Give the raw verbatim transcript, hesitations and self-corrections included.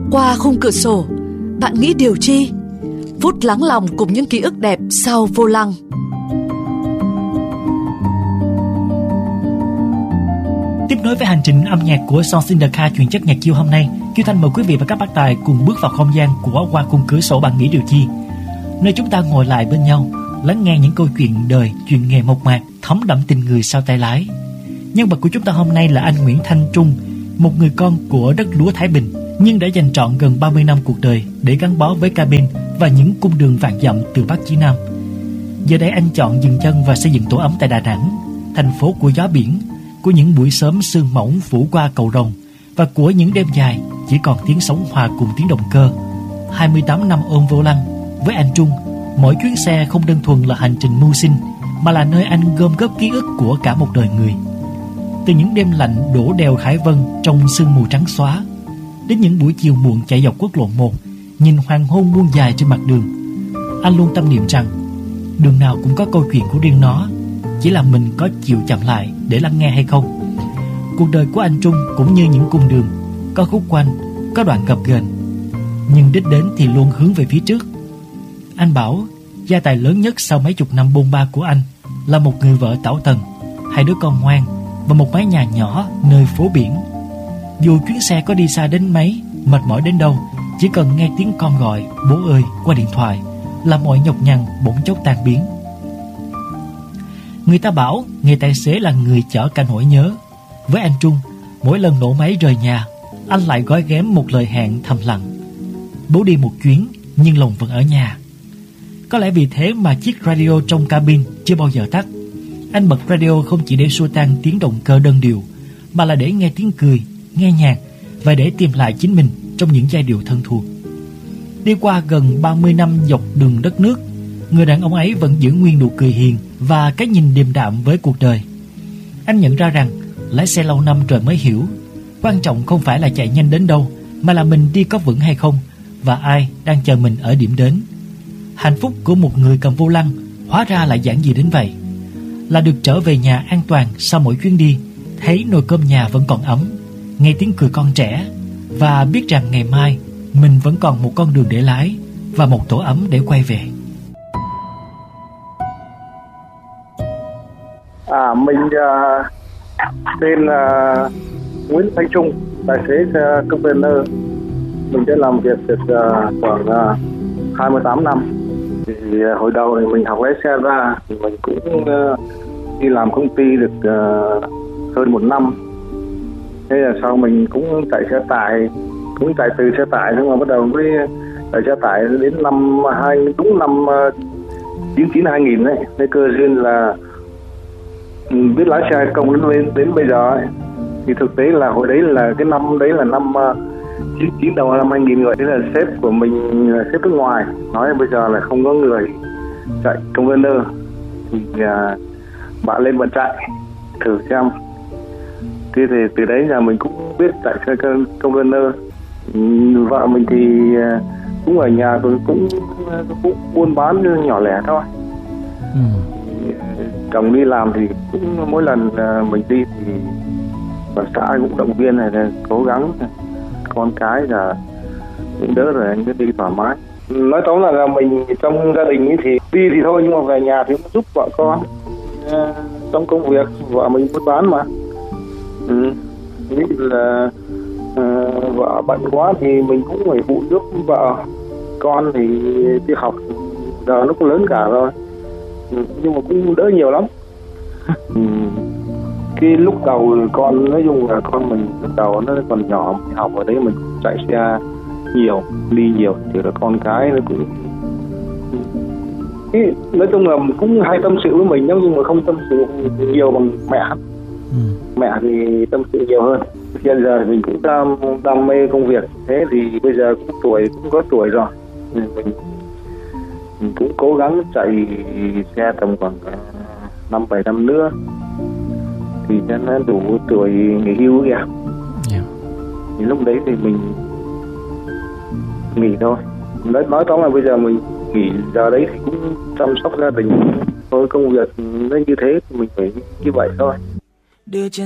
Qua khung cửa sổ, bạn nghĩ điều chi? Phút lắng lòng cùng những ký ức đẹp sau vô lăng. Tiếp nối với hành trình âm nhạc của Songs in the Car chuyên chất nhạc chiêu hôm nay, Kiều Thanh mời quý vị và các bác tài cùng bước vào không gian của Qua khung cửa sổ bạn nghĩ điều chi, nơi chúng ta ngồi lại bên nhau, lắng nghe những câu chuyện đời, chuyện nghề mộc mạc, thấm đậm tình người sau tay lái. Nhân vật của chúng ta hôm nay là anh Nguyễn Thanh Trung, một người con của đất lúa Thái Bình, nhưng đã dành trọn gần ba mươi năm cuộc đời để gắn bó với cabin và những cung đường vạn dặm từ Bắc chí Nam. Giờ đây anh chọn dừng chân và xây dựng tổ ấm tại Đà Nẵng, thành phố của gió biển, của những buổi sớm sương mỏng phủ qua cầu Rồng và của những đêm dài chỉ còn tiếng sóng hòa cùng tiếng động cơ. hai mươi tám năm ôm vô lăng, với anh Trung, mỗi chuyến xe không đơn thuần là hành trình mưu sinh, mà là nơi anh gom góp ký ức của cả một đời người. Từ những đêm lạnh đổ đèo Hải Vân trong sương mù trắng xóa, đến những buổi chiều muộn chạy dọc quốc lộ một, nhìn hoàng hôn buông dài trên mặt đường, anh luôn tâm niệm rằng đường nào cũng có câu chuyện của riêng nó, chỉ là mình có chịu chậm lại để lắng nghe hay không. Cuộc đời của anh Trung cũng như những cung đường, có khúc quanh, có đoạn gập ghềnh, nhưng đích đến thì luôn hướng về phía trước. Anh bảo gia tài lớn nhất sau mấy chục năm bôn ba của anh là một người vợ tảo tần, hai đứa con ngoan và một mái nhà nhỏ nơi phố biển. Dù chuyến xe có đi xa đến mấy, mệt mỏi đến đâu, chỉ cần nghe tiếng con gọi bố ơi qua điện thoại là mọi nhọc nhằn bỗng chốc tan biến. Người ta bảo nghề tài xế là người chở cả nỗi nhớ. Với anh Trung, mỗi lần nổ máy rời nhà, anh lại gói ghém một lời hẹn thầm lặng: bố đi một chuyến nhưng lòng vẫn ở nhà. Có lẽ vì thế mà chiếc radio trong cabin chưa bao giờ tắt. Anh bật radio không chỉ để xua tan tiếng động cơ đơn điệu, mà là để nghe tiếng cười, nghe nhạc và để tìm lại chính mình trong những giai điệu thân thuộc. Đi qua gần ba mươi năm dọc đường đất nước, người đàn ông ấy vẫn giữ nguyên nụ cười hiền và cái nhìn điềm đạm với cuộc đời. Anh nhận ra rằng lái xe lâu năm rồi mới hiểu, quan trọng không phải là chạy nhanh đến đâu, mà là mình đi có vững hay không, và ai đang chờ mình ở điểm đến. Hạnh phúc của một người cầm vô lăng hóa ra là giản dị đến vậy, là được trở về nhà an toàn sau mỗi chuyến đi, thấy nồi cơm nhà vẫn còn ấm, nghe tiếng cười con trẻ, và biết rằng ngày mai mình vẫn còn một con đường để lái và một tổ ấm để quay về. À, mình uh, tên là uh, Nguyễn Thanh Trung, tài xế xe container. Mình đã làm việc được uh, khoảng uh, hai mươi tám năm. Thì uh, hồi đầu thì mình học lái xe ra thì mình cũng uh, đi làm công ty được uh, hơn một năm. Thế là sau mình cũng chạy xe tải, cũng chạy từ xe tải nhưng mà bắt đầu với chạy xe tải đến năm hai đúng năm uh, chín chín hai nghìn đấy. Thế cơ duyên là biết lái xe công đến, đến, đến bây giờ ấy. Thì thực tế là hồi đấy là cái năm đấy là năm uh, chín chín đầu năm hai nghìn rồi. Thế là sếp của mình là sếp nước ngoài nói là bây giờ là không có người chạy container thì uh, bạn lên bạn chạy thử xem. Thế thì từ đấy là mình cũng biết chạy xe container. Vợ mình thì uh, cũng ở nhà rồi cũng cũng buôn bán nhỏ lẻ thôi. Ừ. Chồng đi làm thì cũng mỗi lần mình đi thì bà xã cũng động viên này là cố gắng, con cái là cũng đỡ rồi anh cứ đi thoải mái. Nói tóm là, là mình trong gia đình ấy thì đi thì thôi, nhưng mà về nhà thì cũng giúp vợ con à, trong công việc. Vợ mình buôn bán mà, ừ. Nghĩ là à, vợ bận quá thì mình cũng phải phụ giúp vợ. Con thì đi học giờ nó cũng lớn cả rồi, ừ, nhưng mà cũng đỡ nhiều lắm. Ừ. Cái lúc đầu con nói chung là con mình lúc đầu nó còn nhỏ, mình học ở đấy mình chạy xe nhiều, đi nhiều thì là con cái nó cũng cái, nói chung là cũng hay tâm sự với mình, nhưng mà không tâm sự nhiều bằng mẹ. Ừ. Mẹ thì tâm sự nhiều hơn. Hiện giờ thì mình cũng đam, đam mê công việc, thế thì bây giờ cũng tuổi cũng có tuổi rồi, mình, mình cũng cố gắng chạy xe tầm khoảng năm bảy năm nữa thì nó đủ tuổi nghỉ hưu kìa. Yeah. Thì lúc đấy thì mình nghỉ thôi. Nói nói tóm là bây giờ mình nghỉ giờ đấy thì cũng chăm sóc gia đình thôi, công việc nó như thế thì mình phải như vậy thôi. Đưa trên